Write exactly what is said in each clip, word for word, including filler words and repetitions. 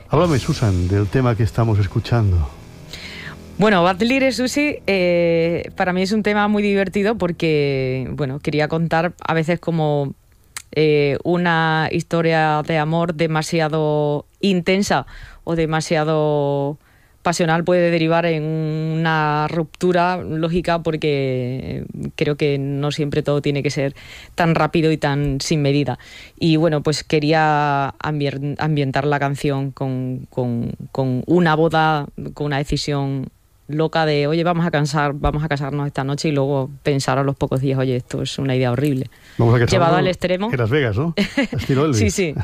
Háblame, Susan, del tema que estamos escuchando. Bueno, Bad Little Susie eh, para mí es un tema muy divertido porque, bueno, quería contar a veces como eh, una historia de amor demasiado intensa o demasiado pasional puede derivar en una ruptura lógica, porque creo que no siempre todo tiene que ser tan rápido y tan sin medida. Y bueno, pues quería ambientar la canción con, con, con una boda, con una decisión loca de, oye, vamos a casar, vamos a casarnos esta noche, y luego pensar a los pocos días, oye, esto es una idea horrible. Vamos a casarnos llevado al extremo. En Las Vegas, ¿no? Estilo Elvis. Sí, sí.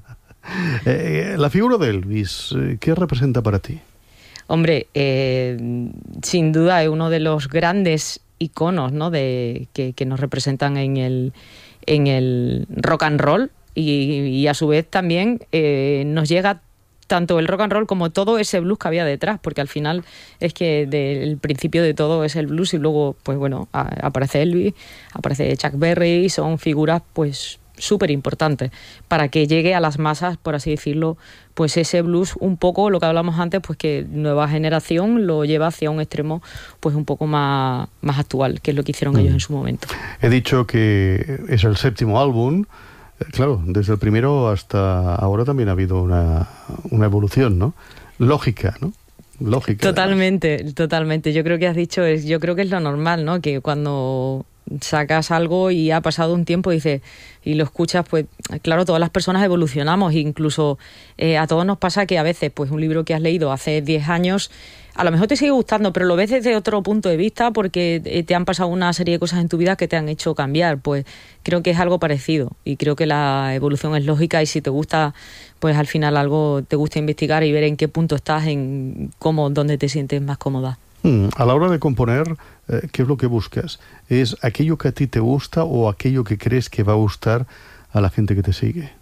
eh, la figura de Elvis, ¿qué representa para ti? Hombre, eh, sin duda es uno de los grandes iconos, ¿no?, de, que, que nos representan en el, en el rock and roll, y, y a su vez también eh, nos llega tanto el rock and roll como todo ese blues que había detrás, porque al final es que del principio de todo es el blues, y luego, pues bueno, a, aparece Elvis, aparece Chuck Berry, son figuras pues súper importantes para que llegue a las masas, por así decirlo, pues ese blues, un poco lo que hablamos antes, pues que nueva generación lo lleva hacia un extremo pues un poco más, más actual, que es lo que hicieron mm. ellos en su momento. He dicho que es el séptimo álbum. Claro, desde el primero hasta ahora también ha habido una, una evolución, ¿no? Lógica, ¿no? Lógica. Totalmente, además. totalmente. Yo creo que has dicho, es, yo creo que es lo normal, ¿no? Que cuando sacas algo y ha pasado un tiempo, dices, y lo escuchas, pues claro, todas las personas evolucionamos, incluso eh, a todos nos pasa que a veces pues un libro que has leído hace diez años a lo mejor te sigue gustando, pero lo ves desde otro punto de vista porque te han pasado una serie de cosas en tu vida que te han hecho cambiar. Pues creo que es algo parecido, y creo que la evolución es lógica, y si te gusta, pues al final algo te gusta investigar y ver en qué punto estás, en cómo, dónde te sientes más cómoda. Hmm, a la hora de componer, eh, ¿qué es lo que buscas? ¿Es aquello que a ti te gusta o aquello que crees que va a gustar a la gente que te sigue?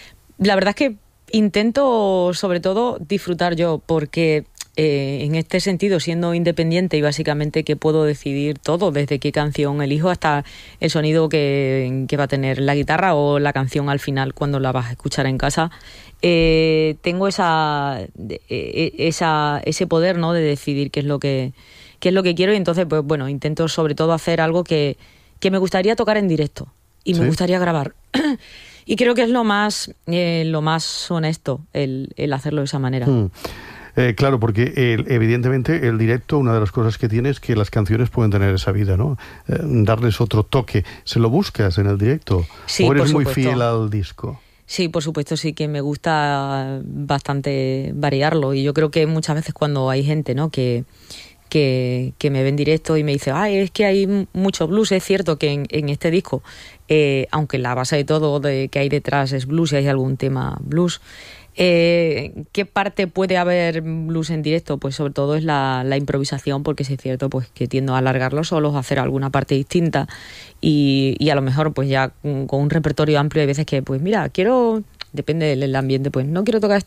La verdad es que intento sobre todo disfrutar yo, porque Eh, en este sentido, siendo independiente y básicamente que puedo decidir todo, desde qué canción elijo hasta el sonido que, que va a tener la guitarra o la canción al final cuando la vas a escuchar en casa, eh, tengo esa, eh, esa ese poder, ¿no?, de decidir qué es lo que qué es lo que quiero, y entonces pues bueno, intento sobre todo hacer algo que, que me gustaría tocar en directo y ¿Sí? me gustaría grabar. Y creo que es lo más eh, lo más honesto el, el hacerlo de esa manera. Hmm. Eh, claro, porque el, evidentemente el directo, una de las cosas que tiene es que las canciones pueden tener esa vida, ¿no? Eh, darles otro toque. ¿Se lo buscas en el directo? Sí, ¿O eres por muy supuesto. fiel al disco? Sí, por supuesto, sí que me gusta bastante variarlo, y yo creo que muchas veces cuando hay gente, ¿no?, que que, que me ve en directo y me dice, ay, es que hay mucho blues. Es cierto que en, en este disco, eh, aunque la base de todo de que hay detrás es blues y hay algún tema blues, Eh, ¿qué parte puede haber blues en directo? Pues sobre todo es la, la improvisación, porque sí es cierto pues que tiendo a alargar los solos, a hacer alguna parte distinta, y, y a lo mejor pues ya con un repertorio amplio hay veces que pues mira, quiero, depende del ambiente, pues no quiero tocar esta